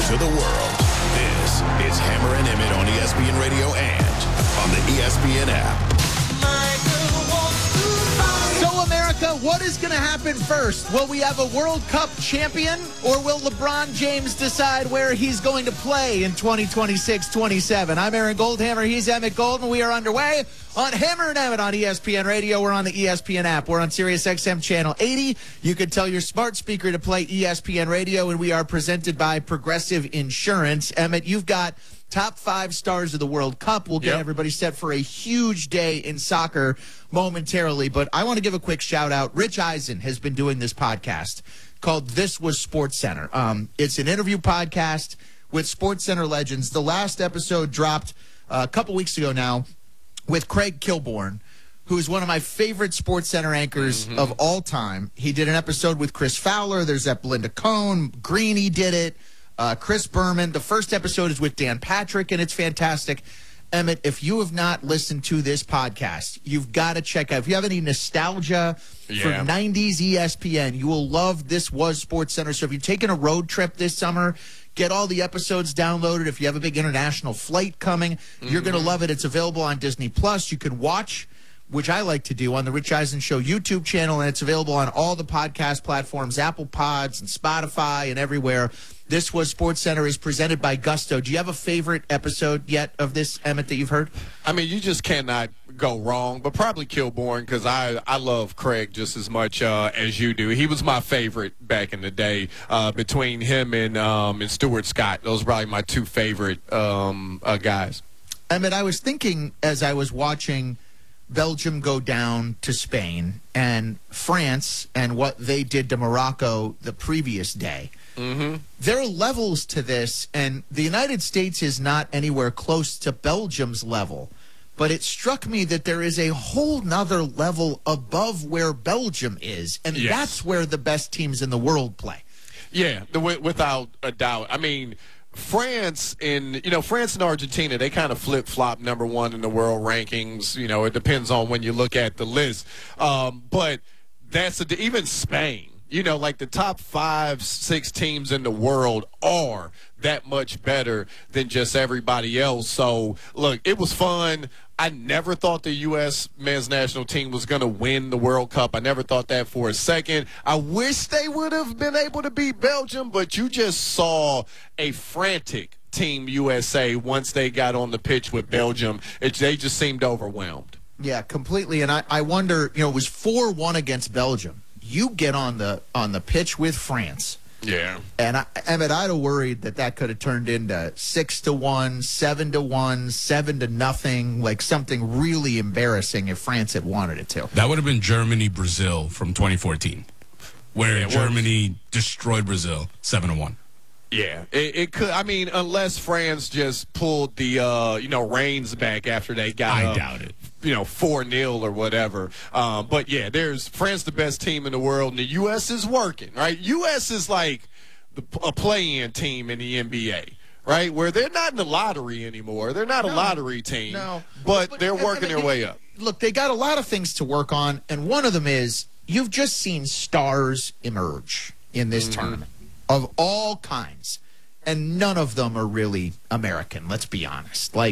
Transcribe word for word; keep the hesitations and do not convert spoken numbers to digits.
to the world. This is Hammer and Emmett on E S P N Radio and on the E S P N app. So, America, what is going to happen first? Will we have a World Cup champion, or will LeBron James decide where he's going to play in twenty twenty-six twenty-seven? I'm Aaron Goldhammer. He's Emmett Golden. We are underway on Hammer and Emmett on E S P N Radio. We're on the E S P N app. We're on Sirius X M Channel eighty. You can tell your smart speaker to play E S P N Radio, and we are presented by Progressive Insurance. Emmett, you've got top five stars of the World Cup. We'll get yep. everybody set for a huge day in soccer momentarily, but I want to give a quick shout out. Rich Eisen has been doing this podcast called This Was Sports Center. Um, it's an interview podcast with Sports Center legends. The last episode dropped uh, a couple weeks ago now with Craig Kilborn, who is one of my favorite Sports Center anchors mm-hmm. of all time. He did an episode with Chris Fowler. There's that Belinda Cohn. Greeny did it. Uh, Chris Berman. The first episode is with Dan Patrick, and it's fantastic. Emmett, if you have not listened to this podcast, you've got to check out. If you have any nostalgia yeah. for nineties E S P N, you will love This Was Sports Center. So if you're taking a road trip this summer, get all the episodes downloaded. If you have a big international flight coming, mm-hmm. you're going to love it. It's available on Disney Plus. You can watch, which I like to do, on the Rich Eisen Show YouTube channel, and it's available on all the podcast platforms, Apple Pods and Spotify and everywhere. This Was Sports Center is presented by Gusto. Do you have a favorite episode yet of this, Emmett, that you've heard? I mean, you just cannot go wrong, but probably Kilborn, because I, I love Craig just as much uh, as you do. He was my favorite back in the day. Uh, between him and um, and Stuart Scott, those are probably my two favorite um, uh, guys. Emmett, I was thinking as I was watching Belgium go down to Spain and France and what they did to Morocco the previous day. Mm-hmm. There are levels to this, and the United States is not anywhere close to Belgium's level. But it struck me that there is a whole nother level above where Belgium is, and yes. that's where the best teams in the world play. Yeah, the, without a doubt. I mean, France and, you know, France and Argentina, they kind of flip-flop number one in the world rankings. You know, it depends on when you look at the list. Um, but that's a, even Spain. You know, like the top five, six teams in the world are that much better than just everybody else. So, look, it was fun. I never thought the U S men's national team was going to win the World Cup. I never thought that for a second. I wish they would have been able to beat Belgium, but you just saw a frantic Team U S A once they got on the pitch with Belgium. It, they just seemed overwhelmed. Yeah, completely. And I, I wonder, you know, it was four one against Belgium. You get on the on the pitch with France. Yeah. And I, Emmett, I'd have worried that that could have turned into six to one, seven to one, seven to nothing, like something really embarrassing if France had wanted it to. That would have been Germany-Brazil from twenty fourteen, where yeah, Germany destroyed Brazil seven to one. Yeah, it, it could. I mean, unless France just pulled the, uh, you know, reins back after they got I um, doubt it. You know, four nil or whatever. Um, but, yeah, there's France the best team in the world, and the U S is working, right? U S is like the, a play-in team in the N B A, right, where they're not in the lottery anymore. They're not no, a lottery team, no. but, but they're working I mean, their way up. Look, they got a lot of things to work on, and one of them is you've just seen stars emerge in this mm-hmm. tournament of all kinds, and none of them are really American, let's be honest. Like,